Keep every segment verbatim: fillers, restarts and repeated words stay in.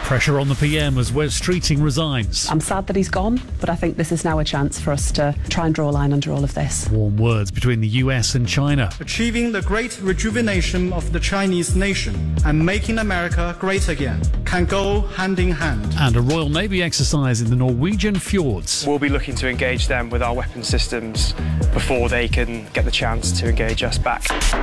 Pressure on the P M as Wes Streeting resigns. I'm sad that he's gone, but I think this is now a chance for us to try and draw a line under all of this. Warm words between the U S and China. Achieving the great rejuvenation of the Chinese nation and making America great again can go hand in hand. And a Royal Navy exercise in the Norwegian fjords. We'll be looking to engage them with our weapon systems before they can get the chance to engage us back.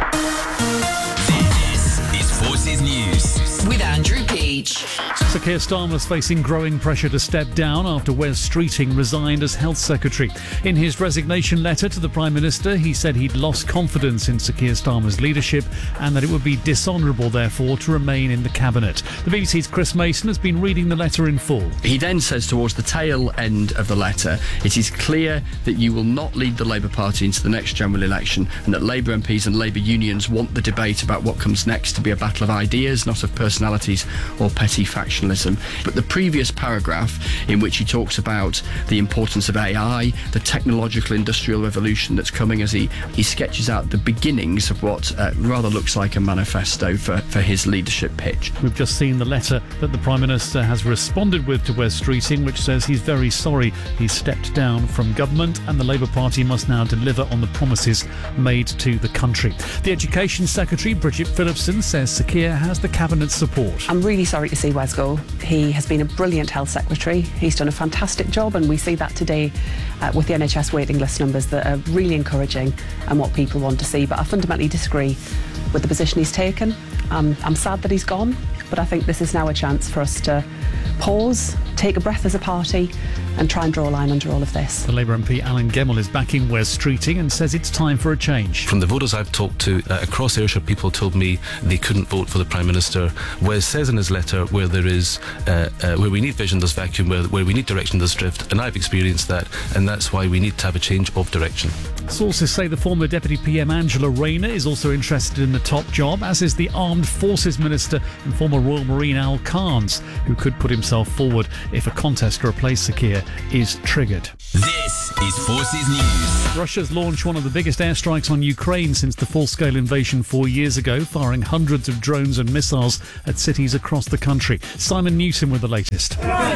This is Forces News with Andrew Peach. Sir Keir Starmer's facing growing pressure to step down after Wes Streeting resigned as Health Secretary. In his resignation letter to the Prime Minister, he said he'd lost confidence in Sir Keir Starmer's leadership and that it would be dishonourable, therefore, to remain in the Cabinet. The B B C's Chris Mason has been reading the letter in full. He then says towards the tail end of the letter, it is clear that you will not lead the Labour Party into the next general election and that Labour M Ps and Labour unions want the debate about what comes next to be a battle of ideas, not of personalities or petty factionalism. But the previous paragraph, in which he talks about the importance of A I, the technological industrial revolution that's coming, as he, he sketches out the beginnings of what uh, rather looks like a manifesto for, for his leadership pitch. We've just seen the letter that the Prime Minister has responded with to Wes Streeting, which says he's very sorry he's stepped down from government and the Labour Party must now deliver on the promises made to the country. The Education Secretary, Bridget Phillipson, says Sir Keir has the Cabinet's support. I'm really sorry to see Wes go. He has been a brilliant Health Secretary. He's done a fantastic job, and we see that today uh, with the N H S waiting list numbers that are really encouraging and what people want to see. But I fundamentally disagree with the position he's taken. Um, I'm sad that he's gone, but I think this is now a chance for us to pause, take a breath as a party and try and draw a line under all of this. The Labour M P Alan Gemmell is backing Wes Streeting and says it's time for a change. From the voters I've talked to uh, across Ayrshire, people told me they couldn't vote for the Prime Minister. Wes says in his letter where there is uh, uh, where we need vision there's vacuum, where, where we need direction there's drift, and I've experienced that, and that's why we need to have a change of direction. Sources say the former Deputy P M Angela Rayner is also interested in the top job, as is the Armed Forces Minister and former Royal Marine Al Carnes, who could put himself forward if a contest to replace Sir Keir is triggered. This is Forces News. Russia's launched one of the biggest airstrikes on Ukraine since the full-scale invasion four years ago, firing hundreds of drones and missiles at cities across the country. Simon Newton with the latest.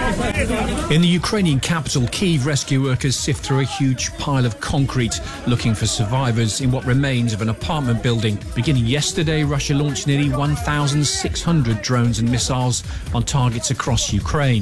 In the Ukrainian capital, Kyiv, rescue workers sift through a huge pile of concrete looking for survivors in what remains of an apartment building. Beginning yesterday, Russia launched nearly one thousand six hundred drones and missiles on targets across Ukraine.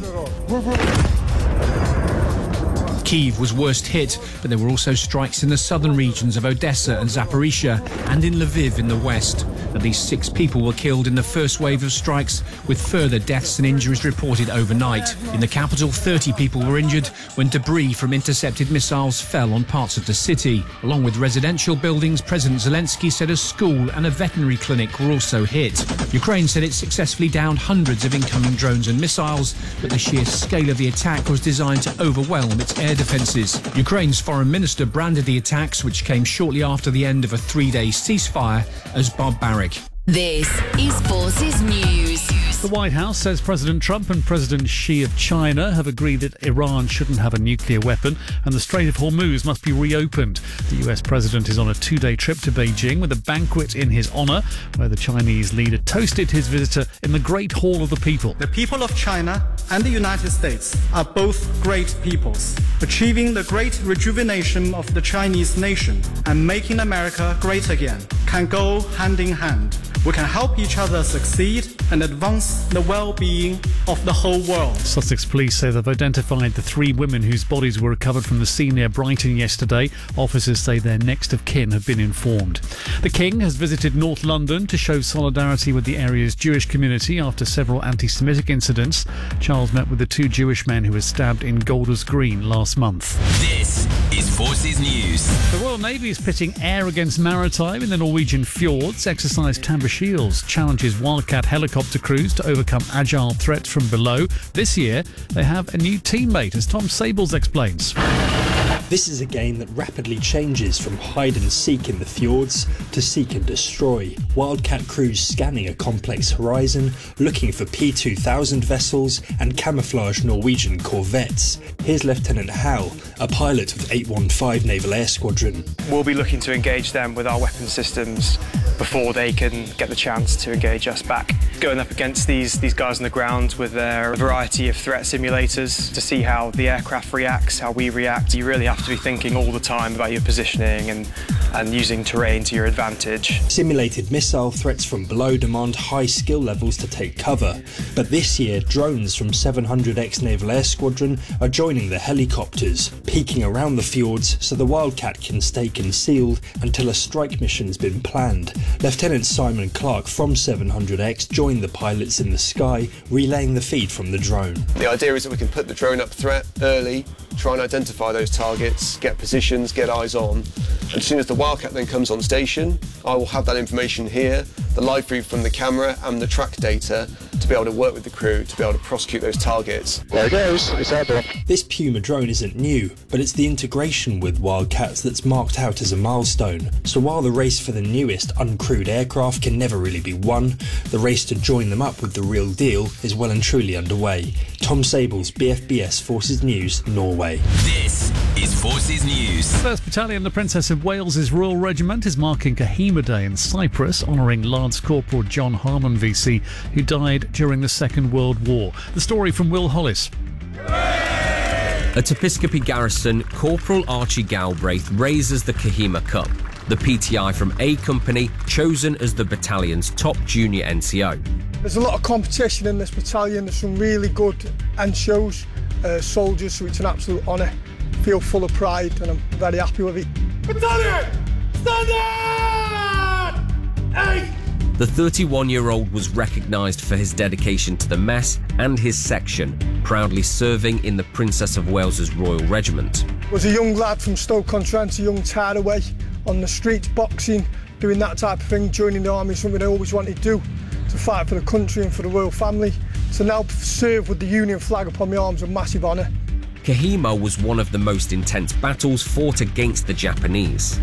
Kyiv was worst hit, but there were also strikes in the southern regions of Odessa and Zaporizhia and in Lviv in the west. At least six people were killed in the first wave of strikes, with further deaths and injuries reported overnight. In the capital, thirty people were injured when debris from intercepted missiles fell on parts of the city. Along with residential buildings, President Zelensky said a school and a veterinary clinic were also hit. Ukraine said it successfully downed hundreds of incoming drones and missiles, but the sheer scale of the attack was designed to overwhelm its air defences. Ukraine's foreign minister branded the attacks, which came shortly after the end of a three-day ceasefire, as barbaric. This is Forces News. The White House says President Trump and President Xi of China have agreed that Iran shouldn't have a nuclear weapon and the Strait of Hormuz must be reopened. The U S president is on a two-day trip to Beijing with a banquet in his honour, where the Chinese leader toasted his visitor in the Great Hall of the People. The people of China and the United States are both great peoples. Achieving the great rejuvenation of the Chinese nation and making America great again can go hand in hand. We can help each other succeed and advance the well-being of the whole world. Sussex police say they've identified the three women whose bodies were recovered from the sea near Brighton yesterday. Officers say their next of kin have been informed. The King has visited North London to show solidarity with the area's Jewish community after several anti-Semitic incidents. Charles met with the two Jewish men who were stabbed in Golders Green last month. This is Forces News. The Royal Navy is pitting air against maritime in the Norwegian fjords. Exercise Tamber Shields challenges Wildcat helicopter crews to overcome agile threats from below. This year, they have a new teammate, as Tom Sables explains. This is a game that rapidly changes from hide and seek in the fjords to seek and destroy. Wildcat crews scanning a complex horizon, looking for P two thousand vessels and camouflage Norwegian corvettes. Here's Lieutenant Howe, a pilot with eight one five Naval Air Squadron. We'll be looking to engage them with our weapon systems before they can get the chance to engage us back. Going up against these, these guys on the ground with their variety of threat simulators to see how the aircraft reacts, how we react, you really have to be thinking all the time about your positioning and, and using terrain to your advantage. Simulated missile threats from below demand high skill levels to take cover. But this year, drones from seven hundred X Naval Air Squadron are joining the helicopters, peeking around the fjords so the Wildcat can stay concealed until a strike mission's been planned. Lieutenant Simon Clark from seven hundred X joined the pilots in the sky, relaying the feed from the drone. The idea is that we can put the drone up threat early, try and identify those targets, get positions, get eyes on. And as soon as the Wildcat then comes on station, I will have that information here, the live feed from the camera and the track data to be able to work with the crew to be able to prosecute those targets. There it goes, it's out there. This Puma drone isn't new, but it's the integration with Wildcats that's marked out as a milestone. So while the race for the newest uncrewed aircraft can never really be won, the race to join them up with the real deal is well and truly underway. Tom Sables, B F B S Forces News, Norway. This is Forces News. first Battalion, the Princess of Wales's Royal Regiment, is marking Kohima Day in Cyprus, honouring Lance Corporal John Harmon V C, who died during the Second World War. The story from Will Hollis. At Episcopi Garrison, Corporal Archie Galbraith raises the Kohima Cup, the P T I from A Company chosen as the battalion's top junior N C O. There's a lot of competition in this battalion. There's some really good N C Os, uh, soldiers, so it's an absolute honour. Feel full of pride and I'm very happy with it. Battalion! Standard! Eight! The thirty-one-year-old was recognised for his dedication to the mess and his section, proudly serving in the Princess of Wales's Royal Regiment. Was a young lad from Stoke-on-Trent, a young tearaway, on the streets, boxing, doing that type of thing, joining the army, something I always wanted to do, to fight for the country and for the royal family. To now serve with the Union flag upon my arms, a massive honour. Kohima was one of the most intense battles fought against the Japanese.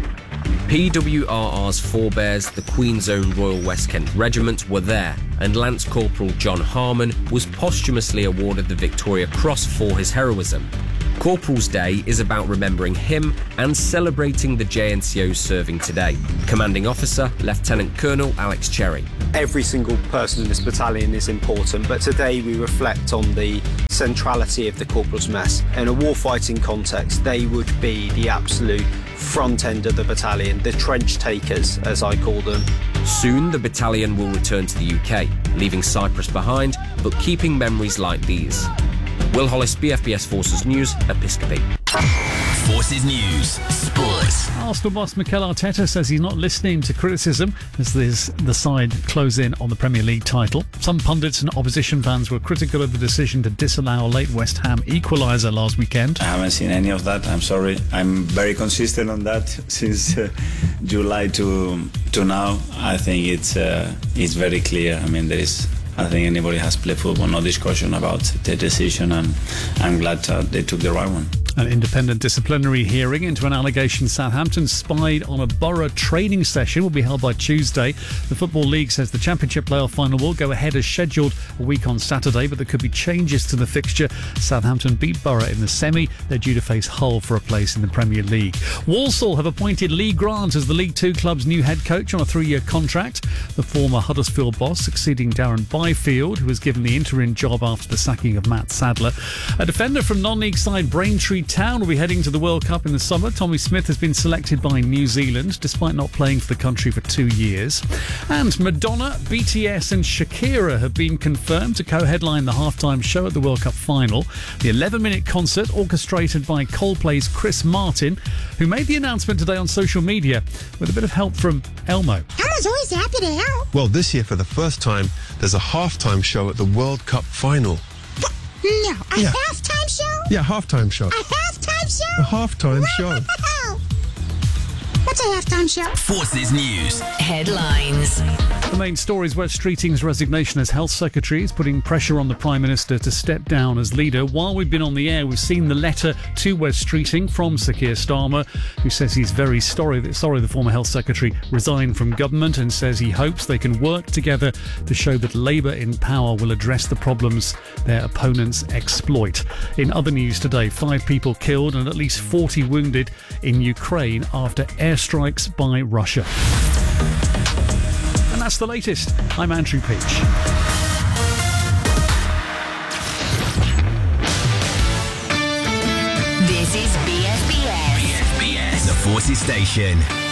P W R R's forebears, the Queen's Own Royal West Kent Regiment, were there, and Lance Corporal John Harmon was posthumously awarded the Victoria Cross for his heroism. Corporal's Day is about remembering him and celebrating the J N C Os serving today. Commanding Officer, Lieutenant Colonel Alex Cherry. Every single person in this battalion is important, but today we reflect on the centrality of the Corporal's Mess. In a warfighting context, they would be the absolute front end of the battalion, the trench takers, as I call them. Soon the battalion will return to the U K, leaving Cyprus behind, but keeping memories like these. Will Hollis, B F B S Forces News, Episcopi. Forces News, Sports. Arsenal boss Mikel Arteta says he's not listening to criticism as this, the side close in on the Premier League title. Some pundits and opposition fans were critical of the decision to disallow a late West Ham equaliser last weekend. I haven't seen any of that, I'm sorry. I'm very consistent on that since uh, July to to now. I think it's uh, it's very clear. I mean, there is... I think anybody has played football, no discussion about the decision, and I'm glad uh, they took the right one. An independent disciplinary hearing into an allegation Southampton spied on a Borough training session will be held by Tuesday. The Football League says the Championship playoff final will go ahead as scheduled a week on Saturday, but there could be changes to the fixture. Southampton beat Borough in the semi. They're due to face Hull for a place in the Premier League. Walsall have appointed Lee Grant as the League Two club's new head coach on a three-year contract. The former Huddersfield boss succeeding Darren Byfield, who was given the interim job after the sacking of Matt Sadler. A defender from non-league side Braintree Town will be heading to the World Cup in the summer. Tommy Smith has been selected by New Zealand, despite not playing for the country for two years. And Madonna, B T S and Shakira have been confirmed to co-headline the halftime show at the World Cup final. The eleven-minute concert, orchestrated by Coldplay's Chris Martin, who made the announcement today on social media with a bit of help from Elmo. Elmo's always happy to help. Well, this year, for the first time, there's a halftime show at the World Cup final. No, a Yeah. halftime show? Yeah, halftime show. A halftime show? A halftime show. What's a halftime show? Forces News. Headlines. The main story is Wes Streeting's resignation as Health Secretary is putting pressure on the Prime Minister to step down as leader. While we've been on the air, we've seen the letter to Wes Streeting from Sir Keir Starmer, who says he's very sorry that sorry the former Health Secretary resigned from government, and says he hopes they can work together to show that Labour in power will address the problems their opponents exploit. In other news today, five people killed and at least forty wounded in Ukraine after airstrikes by Russia. And that's the latest. I'm Andrew Peach. This is B S B S. B S B S, the Forces Station.